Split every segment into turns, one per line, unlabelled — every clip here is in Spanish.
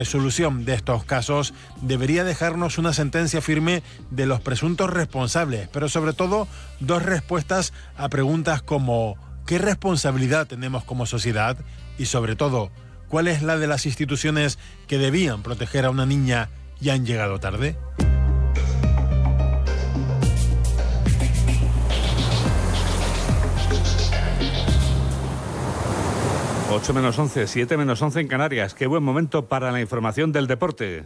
resolución de estos casos debería dejarnos una sentencia firme de los presuntos responsables, pero sobre todo dos respuestas a preguntas como ¿qué responsabilidad tenemos como sociedad? Y sobre todo, ¿cuál es la de las instituciones que debían proteger a una niña y han llegado tarde?
Ocho menos 11, 7 menos 11 en Canarias. Qué buen momento para la información del deporte.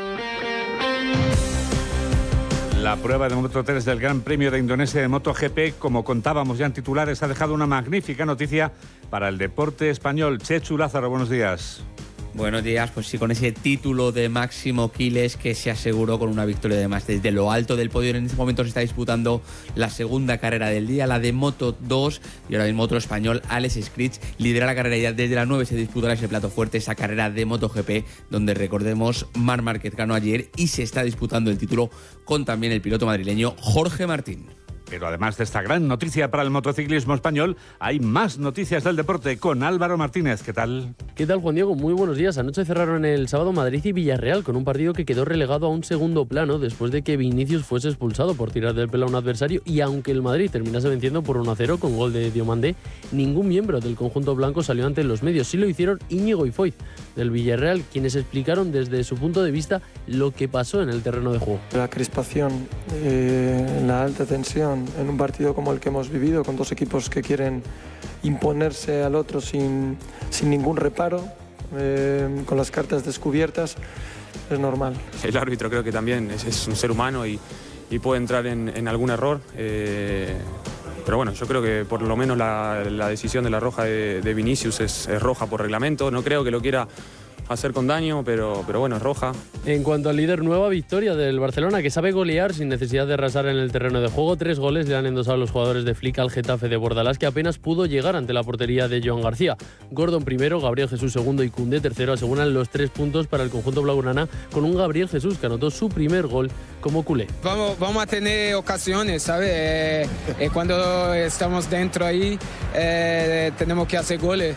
La prueba de Moto 3 del Gran Premio de Indonesia de MotoGP, como contábamos ya en titulares, ha dejado una magnífica noticia para el deporte español. Chechu Lázaro, buenos días.
Buenos días, pues sí, con ese título de Máximo Quiles que se aseguró con una victoria además desde lo alto del podio. En este momento se está disputando la segunda carrera del día, la de Moto 2, y ahora mismo otro español, Alex Scritch, lidera la carrera. Ya desde las 9 se disputará ese plato fuerte, esa carrera de MotoGP, donde recordemos Marc Márquez ganó ayer y se está disputando el título con también el piloto madrileño Jorge Martín.
Pero además de esta gran noticia para el motociclismo español, hay más noticias del deporte con Álvaro Martínez. ¿Qué tal?
¿Qué tal, Juan Diego? Muy buenos días. Anoche cerraron el sábado Madrid y Villarreal con un partido que quedó relegado a un segundo plano después de que Vinicius fuese expulsado por tirar del pelo a un adversario, y aunque el Madrid terminase venciendo por 1-0 con gol de Diomandé, ningún miembro del conjunto blanco salió ante los medios. Sí lo hicieron Íñigo y Foyt del Villarreal, quienes explicaron desde su punto de vista lo que pasó en el terreno de juego.
La crispación, la alta tensión en un partido como el que hemos vivido, con dos equipos que quieren imponerse al otro sin ningún reparo, con las cartas descubiertas, es normal.
El árbitro creo que también es un ser humano y puede entrar en algún error. Pero bueno, yo creo que por lo menos la decisión de la roja de Vinicius es roja por reglamento. No creo que lo quiera hacer con daño, pero bueno, es roja.
En cuanto al líder, nueva victoria del Barcelona, que sabe golear sin necesidad de arrasar en el terreno de juego. 3 goles le han endosado los jugadores de Flick al Getafe de Bordalás, que apenas pudo llegar ante la portería de Joan García. Gordon primero, Gabriel Jesús segundo y Koundé tercero aseguran los 3 puntos para el conjunto blaugrana, con un Gabriel Jesús que anotó su primer gol como culé.
Vamos a tener ocasiones, ¿sabes? Cuando estamos dentro ahí, tenemos que hacer goles.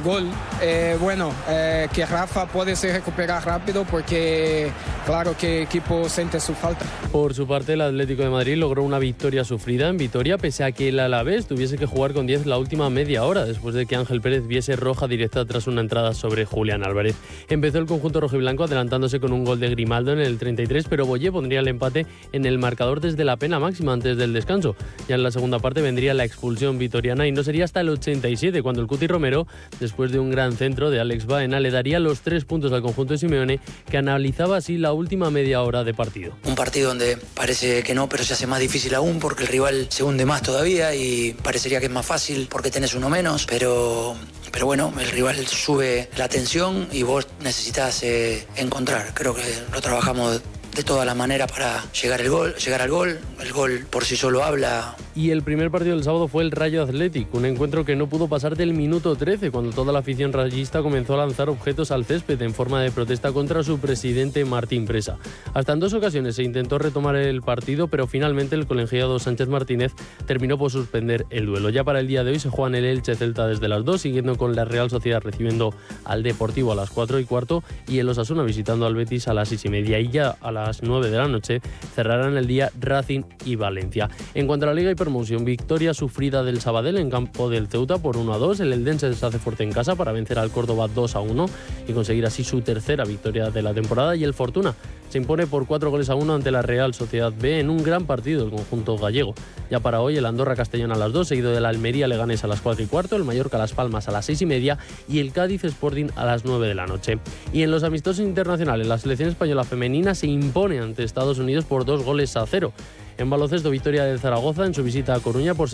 Que Rafa puede se recuperar rápido porque claro que el equipo siente su falta.
Por su parte, el Atlético de Madrid logró una victoria sufrida en Vitoria, pese a que el Alavés tuviese que jugar con 10 la última media hora, después de que Ángel Pérez viese roja directa tras una entrada sobre Julián Álvarez. Empezó el conjunto rojiblanco adelantándose con un gol de Grimaldo en el 33, pero Boyé pondría el empate en el marcador desde la pena máxima antes del descanso. Ya en la segunda parte vendría la expulsión vitoriana y no sería hasta el 87 cuando el Cuti Romero, después de un gran centro de Alex Baena, le daría los 3 puntos al conjunto de Simeone, que analizaba así la última media hora de partido.
Un partido donde parece que no, pero se hace más difícil aún porque el rival se hunde más todavía y parecería que es más fácil porque tenés uno menos, pero bueno, el rival sube la tensión y vos necesitas encontrar. Creo que lo trabajamos de todas las maneras para llegar al gol. El gol por sí solo habla.
Y el primer partido del sábado fue el Rayo Athletic, un encuentro que no pudo pasar del minuto 13, cuando toda la afición rayista comenzó a lanzar objetos al césped en forma de protesta contra su presidente Martín Presa. Hasta en 2 ocasiones se intentó retomar el partido, pero finalmente el colegiado Sánchez Martínez terminó por suspender el duelo. Ya para el día de hoy se juega en el Elche Celta desde las 2, siguiendo con la Real Sociedad recibiendo al Deportivo a las 4:15 y el Osasuna visitando al Betis a las 6:30. Y ya a las 9 de la noche cerrarán el día Racing y Valencia. En cuanto a la Liga Hypermotion, victoria sufrida del Sabadell en campo del Ceuta por 1-2. El Eldense se hace fuerte en casa para vencer al Córdoba 2-1 y conseguir así su tercera victoria de la temporada. Y el Fortuna se impone por 4-1 ante la Real Sociedad B en un gran partido del conjunto gallego. Ya para hoy el Andorra Castellón a las 2, seguido del Almería Leganés a las 4:15, el Mallorca Las Palmas a las 6:30 y el Cádiz Sporting a las 9 de la noche. Y en los amistosos internacionales, la selección española femenina se impone ante Estados Unidos por 2-0. En baloncesto, victoria del Zaragoza en su visita a Coruña por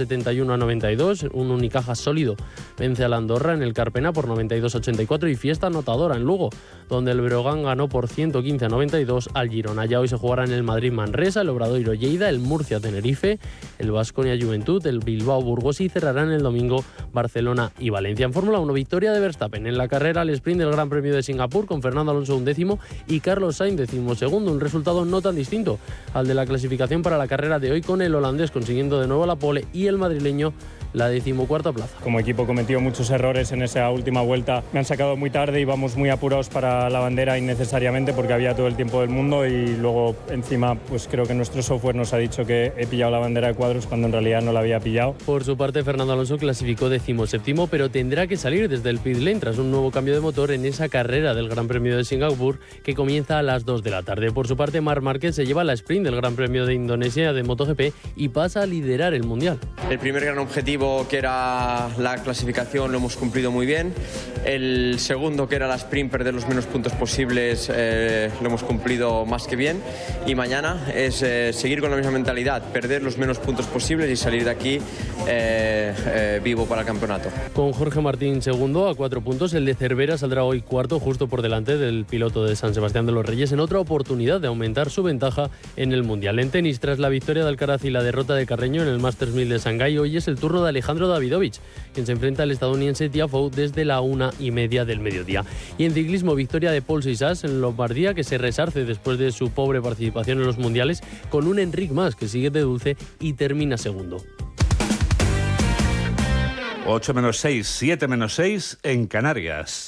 71-92. Un Unicaja sólido vence al Andorra en el Carpena por 92-84 y fiesta anotadora en Lugo, donde el Breogán ganó por 115-92 al Girona. Ya hoy se jugará en el Madrid Manresa, el Obradoiro Lleida, el Murcia Tenerife, el Baskonia Juventud, el Bilbao Burgos y cerrarán el domingo Barcelona y Valencia. En Fórmula 1, victoria de Verstappen en la carrera al sprint del Gran Premio de Singapur con Fernando Alonso 11º y Carlos Sainz 12º, un resultado no tan distinto al de la clasificación para la carrera de hoy, con el holandés consiguiendo de nuevo la pole y el madrileño la 14ª plaza.
Como equipo cometido muchos errores en esa última vuelta, me han sacado muy tarde y vamos muy apurados para la bandera innecesariamente porque había todo el tiempo del mundo y luego encima pues creo que nuestro software nos ha dicho que he pillado la bandera de cuadros cuando en realidad no la había pillado.
Por su parte, Fernando Alonso clasificó 17º, pero tendrá que salir desde el pit lane tras un nuevo cambio de motor en esa carrera del Gran Premio de Singapur que comienza a las 2 de la tarde. Por su parte, Marc Márquez se lleva la sprint del Gran Premio de Indonesia de MotoGP y pasa a liderar el Mundial.
El primer gran objetivo, que era la clasificación, lo hemos cumplido muy bien. El segundo, que era la sprint, perder los menos puntos posibles, lo hemos cumplido más que bien. Y mañana es seguir con la misma mentalidad, perder los menos puntos posibles y salir de aquí vivo para el campeonato.
Con Jorge Martín segundo a 4 puntos, el de Cervera saldrá hoy cuarto, justo por delante del piloto de San Sebastián de los Reyes, en otra oportunidad de aumentar su ventaja en el Mundial. En tenis, tras la victoria de Alcaraz y la derrota de Carreño en el Masters 1000 de Shanghái, hoy es el turno de Alejandro Davidovich, quien se enfrenta al estadounidense Tiafoe desde la 1:30 del mediodía. Y en ciclismo, victoria de Paul Sisas en Lombardía, que se resarce después de su pobre participación en los mundiales, con un Enric Mas que sigue de dulce y termina segundo.
8 menos 6, 7 menos 6 en Canarias.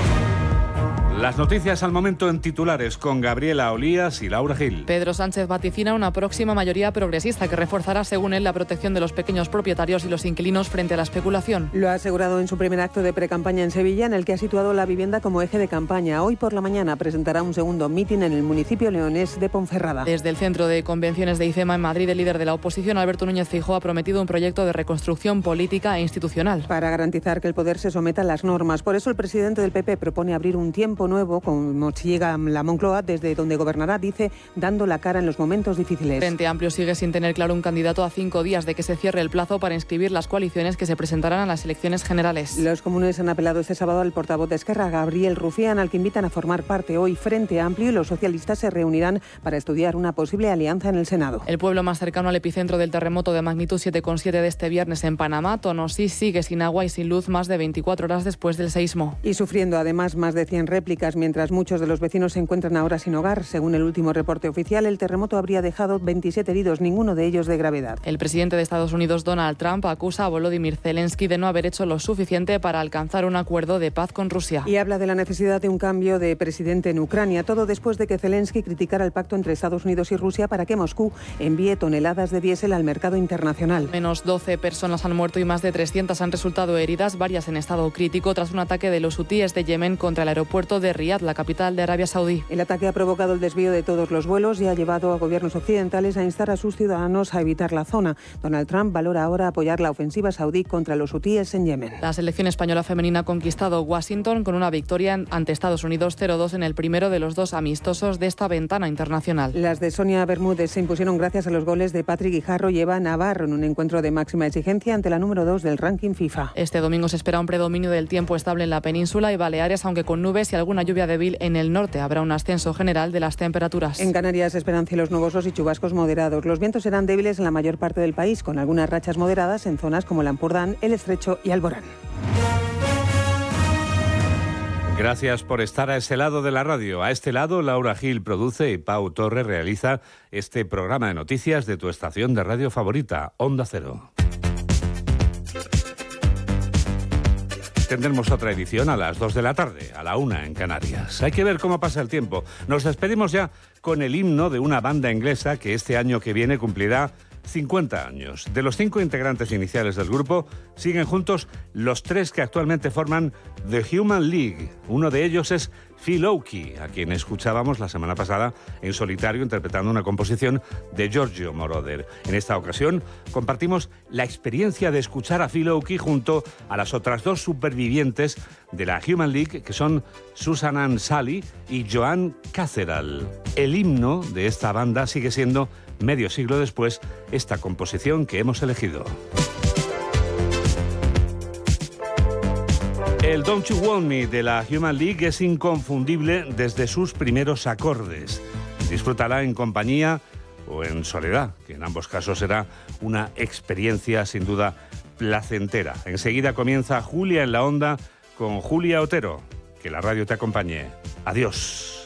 Las noticias al momento en titulares con Gabriela Olías y Laura Gil.
Pedro Sánchez vaticina una próxima mayoría progresista que reforzará, según él, la protección de los pequeños propietarios y los inquilinos frente a la especulación.
Lo ha asegurado en su primer acto de precampaña en Sevilla, en el que ha situado la vivienda como eje de campaña. Hoy por la mañana presentará un segundo mitin en el municipio leonés de Ponferrada.
Desde el Centro de Convenciones de IFEMA en Madrid, el líder de la oposición, Alberto Núñez Feijóo, ha prometido un proyecto de reconstrucción política e institucional.
Para garantizar que el poder se someta a las normas. Por eso el presidente del PP propone abrir un tiempo nuevo, como llega la Moncloa, desde donde gobernará, dice, dando la cara en los momentos difíciles.
Frente Amplio sigue sin tener claro un candidato a 5 días de que se cierre el plazo para inscribir las coaliciones que se presentarán a las elecciones generales.
Los comunes han apelado este sábado al portavoz de Esquerra, Gabriel Rufián, al que invitan a formar parte hoy. Frente Amplio y los socialistas se reunirán para estudiar una posible alianza en el Senado.
El pueblo más cercano al epicentro del terremoto de magnitud 7,7 de este viernes en Panamá, Tonosí, sigue sin agua y sin luz más de 24 horas después del seísmo.
Y sufriendo además más de 100 réplicas, mientras muchos de los vecinos se encuentran ahora sin hogar. Según el último reporte oficial, el terremoto habría dejado 27 heridos, ninguno de ellos de gravedad.
El presidente de Estados Unidos, Donald Trump, acusa a Volodymyr Zelensky de no haber hecho lo suficiente para alcanzar un acuerdo de paz con Rusia.
Y habla de la necesidad de un cambio de presidente en Ucrania, todo después de que Zelensky criticara el pacto entre Estados Unidos y Rusia para que Moscú envíe toneladas de diésel al mercado internacional.
Menos 12 personas han muerto y más de 300 han resultado heridas, varias en estado crítico, tras un ataque de los hutíes de Yemen contra el aeropuerto de Riad, la capital de Arabia Saudí.
El ataque ha provocado el desvío de todos los vuelos y ha llevado a gobiernos occidentales a instar a sus ciudadanos a evitar la zona. Donald Trump valora ahora apoyar la ofensiva saudí contra los hutíes en Yemen.
La selección española femenina ha conquistado Washington con una victoria ante Estados Unidos 0-2 en el primero de los 2 amistosos de esta ventana internacional.
Las de Sonia Bermúdez se impusieron gracias a los goles de Patrick Guijarro y Eva Navarro en un encuentro de máxima exigencia ante la número 2 del ranking FIFA.
Este domingo se espera un predominio del tiempo estable en la península y Baleares, aunque con nubes y alguna lluvia débil en el norte. Habrá un ascenso general de las temperaturas.
En Canarias esperan cielos nubosos y chubascos moderados. Los vientos serán débiles en la mayor parte del país, con algunas rachas moderadas en zonas como el Ampurdán, el Estrecho y Alborán.
Gracias por estar a ese lado de la radio. A este lado, Laura Gil produce y Pau Torre realiza este programa de noticias de tu estación de radio favorita, Onda Cero. Tendremos otra edición a las 2 de la tarde, a la 1 en Canarias. Hay que ver cómo pasa el tiempo. Nos despedimos ya con el himno de una banda inglesa que este año que viene cumplirá 50 años. De los 5 integrantes iniciales del grupo, siguen juntos los 3 que actualmente forman The Human League. Uno de ellos es Phil Oakey, a quien escuchábamos la semana pasada en solitario interpretando una composición de Giorgio Moroder. En esta ocasión compartimos la experiencia de escuchar a Phil Oakey junto a las otras 2 supervivientes de la Human League, que son Susan Ann Sally y Joan Cathedral. El himno de esta banda sigue siendo, medio siglo después, esta composición que hemos elegido. El Don't You Want Me de la Human League es inconfundible desde sus primeros acordes. Disfrútala en compañía o en soledad, que en ambos casos será una experiencia sin duda placentera. Enseguida comienza Julia en la Onda con Julia Otero. Que la radio te acompañe. Adiós.